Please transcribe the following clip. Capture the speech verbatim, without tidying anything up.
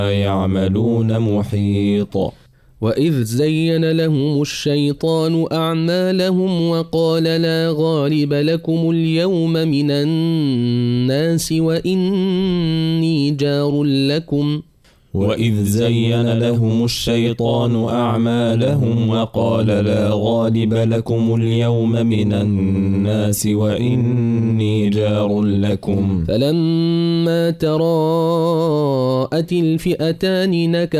يعملون محيط. وإذ زين لهم الشيطان أعمالهم وقال لا غالب لكم اليوم من الناس وإني جار لكم وإذ زين لهم الشيطان أعمالهم وقال لا غالب لكم اليوم من الناس وإني جار لكم فلما تراءت الفئتان نكص